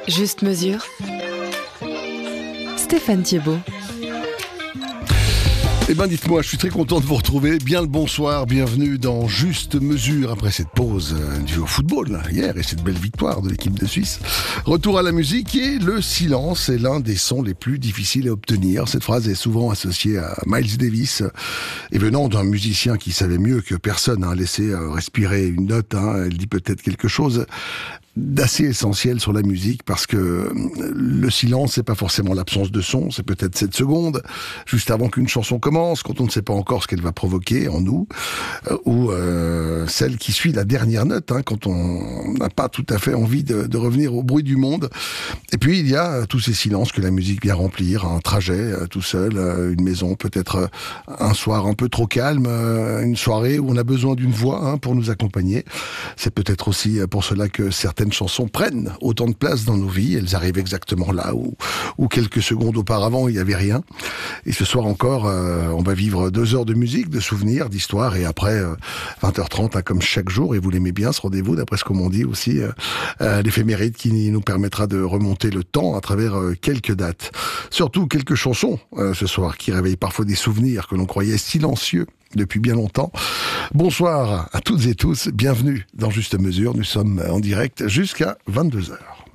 Juste mesure. Stéphane Thiebaud. Eh ben dites-moi, je suis très content de vous retrouver. Bien le bonsoir, bienvenue dans Juste Mesure après cette pause due au football hier et cette belle victoire de l'équipe de Suisse. Retour à la musique et le silence est l'un des sons les plus difficiles à obtenir. Cette phrase est souvent associée à Miles Davis et venant d'un musicien qui savait mieux que personne laisser respirer une note. Elle dit peut-être quelque chose d'assez essentiel sur la musique parce que le silence, c'est pas forcément l'absence de son, c'est peut-être 7 secondes juste avant qu'une chanson commence, quand on ne sait pas encore ce qu'elle va provoquer en nous, ou celle qui suit la dernière note, quand on n'a pas tout à fait envie de revenir au bruit du monde. Et puis il y a tous ces silences que la musique vient remplir, un trajet tout seul, une maison, peut-être un soir un peu trop calme, une soirée où on a besoin d'une voix pour nous accompagner. C'est peut-être aussi pour cela que certaines chansons prennent autant de place dans nos vies. Elles arrivent exactement là où quelques secondes auparavant il n'y avait rien. Et ce soir encore, on va vivre 2 heures de musique, de souvenirs, d'histoire, et après 20h30 comme chaque jour, et vous l'aimez bien ce rendez-vous, d'après ce qu'on m'en dit aussi, l'éphéméride qui nous permettra de remonter le temps à travers quelques dates. Surtout quelques chansons ce soir qui réveillent parfois des souvenirs que l'on croyait silencieux depuis bien longtemps. Bonsoir à toutes et tous, bienvenue dans Juste Mesure, nous sommes en direct jusqu'à 22h.